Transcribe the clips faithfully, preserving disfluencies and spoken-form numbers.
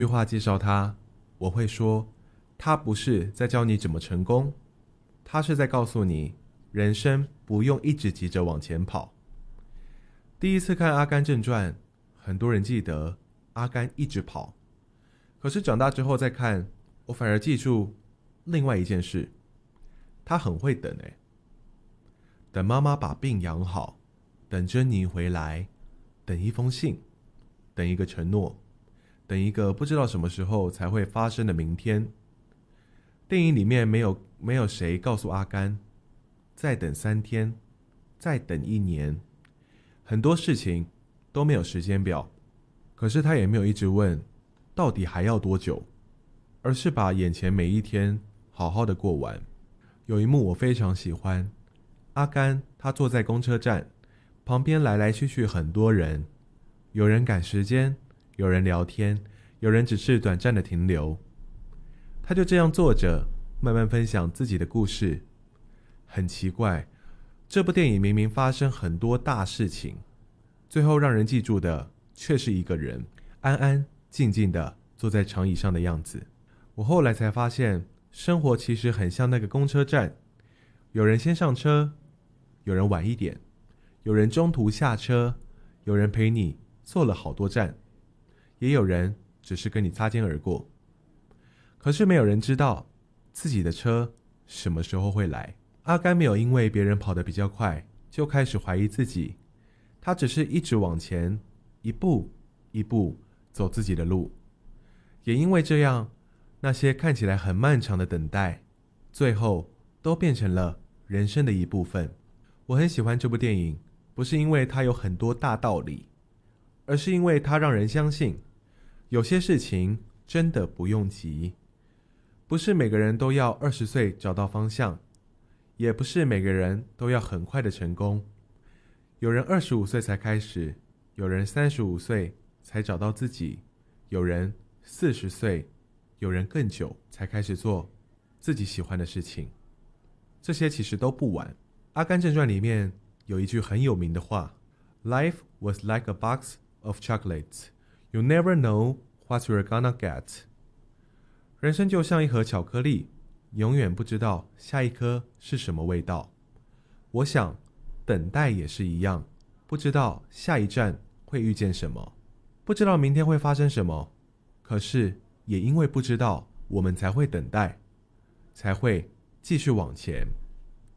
句话介绍他，我会说，他不是在教你怎么成功，他是在告诉你，人生不用一直急着往前跑。第一次看《阿甘正传》，很多人记得阿甘一直跑，可是长大之后再看，我反而记住另外一件事，他很会等诶，等妈妈把病养好，等珍妮回来，等一封信，等一个承诺，等一个不知道什么时候才会发生的明天。电影里面没有没有谁告诉阿甘，再等三天，再等一年，很多事情都没有时间表。可是他也没有一直问，到底还要多久，而是把眼前每一天好好的过完。有一幕我非常喜欢，阿甘他坐在公车站，旁边来来去去很多人，有人赶时间，有人聊天，有人只是短暂的停留。他就这样坐着，慢慢分享自己的故事。很奇怪，这部电影明明发生很多大事情，最后让人记住的却是一个人安安静静的坐在长椅上的样子。我后来才发现，生活其实很像那个公车站，有人先上车，有人晚一点，有人中途下车，有人陪你坐了好多站，也有人只是跟你擦肩而过。可是没有人知道自己的车什么时候会来。阿甘没有因为别人跑得比较快就开始怀疑自己，他只是一直往前，一步一步走自己的路。也因为这样，那些看起来很漫长的等待，最后都变成了人生的一部分。我很喜欢这部电影，不是因为它有很多大道理，而是因为它让人相信，有些事情真的不用急。不是每个人都要二十岁找到方向，也不是每个人都要很快的成功。有人二十五岁才开始，有人三十五岁才找到自己，有人四十岁，有人更久才开始做自己喜欢的事情。这些其实都不晚。阿甘正传里面有一句很有名的话， Life was like a box of chocolates. You never know what you're gonna get. 人生就像一盒巧克力，永远不知道下一颗是什么味道。我想等待也是一样，不知道下一站会遇见什么，不知道明天会发生什么，可是也因为不知道，我们才会等待，才会继续往前。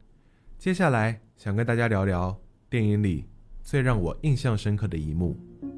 接下来想跟大家聊聊电影里最让我印象深刻的一幕。